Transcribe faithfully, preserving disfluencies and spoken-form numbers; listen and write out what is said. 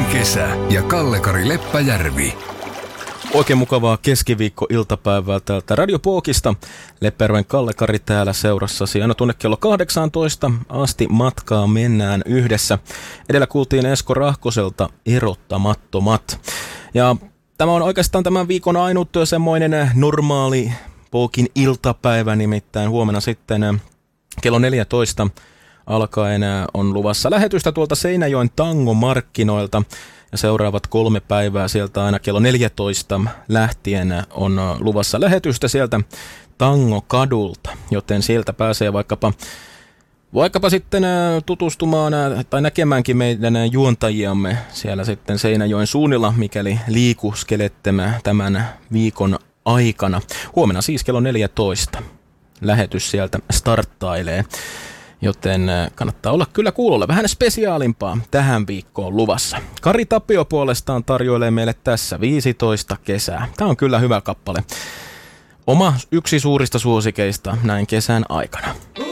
kesä ja Kalle-Kari Leppäjärvi. Oikein mukavaa keskiviikko-iltapäivää täältä Radio Pookista. Leppäjärven Kalle-Kari täällä seurassasi. Aina tuonne kello kahdeksantoista asti matkaa mennään yhdessä. Edellä kuultiin Esko Rahkoselta Erottamattomat. Ja tämä on oikeastaan tämän viikon ainut semmoinen normaali Pookin iltapäivä, nimittäin huomenna sitten kello neljätoista alkaen on luvassa lähetystä tuolta Seinäjoen tangomarkkinoilta. Ja seuraavat kolme päivää sieltä aina kello neljätoista lähtien on luvassa lähetystä sieltä Tangokadulta, joten sieltä pääsee vaikkapa, vaikkapa sitten tutustumaan tai näkemäänkin meidän juontajiamme siellä sitten Seinäjoen suunnilla, mikäli liikuskelette tämän viikon aikana. Huomenna siis kello neljätoista lähetys sieltä starttailee. Joten kannattaa olla kyllä kuulolla. Vähän spesiaalimpaa tähän viikkoon luvassa. Kari Tapio puolestaan tarjoilee meille tässä viisitoista kesää. Tämä on kyllä hyvä kappale. Oma yksi suurista suosikeista näin kesän aikana.